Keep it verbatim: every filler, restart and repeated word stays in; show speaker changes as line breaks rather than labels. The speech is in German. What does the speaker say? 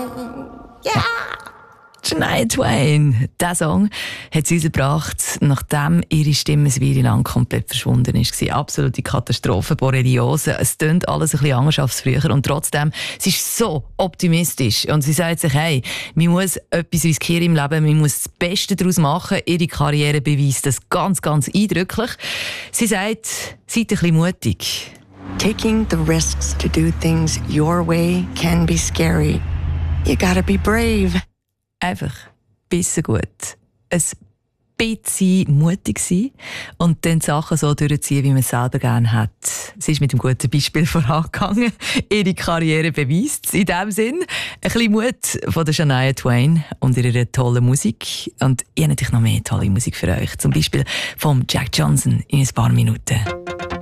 Ja! Shania Twain. Diesen Song hat sie uns gebracht, nachdem ihre Stimme ein Weile lang komplett verschwunden ist. Absolute Katastrophe, Borreliose. Es tönt alles ein bisschen anders als früher. Und trotzdem, sie ist so optimistisch. Und sie sagt sich, hey, man muss etwas riskieren im Leben, man muss das Beste daraus machen. Ihre Karriere beweist das ganz, ganz eindrücklich. Sie sagt, seid ein bisschen mutig.
Taking the risks to do things your way can be scary. You gotta be brave.
Einfach ein bisschen gut. Ein bisschen mutig sein und dann die Sachen so durchziehen, wie man es selber gerne hat. Sie ist mit einem guten Beispiel vorangegangen. Ihre Karriere beweist es. In diesem Sinn ein bisschen Mut von der Shania Twain und ihrer tollen Musik. Und ich habe natürlich noch mehr tolle Musik für euch. Zum Beispiel vom Jack Johnson in ein paar Minuten.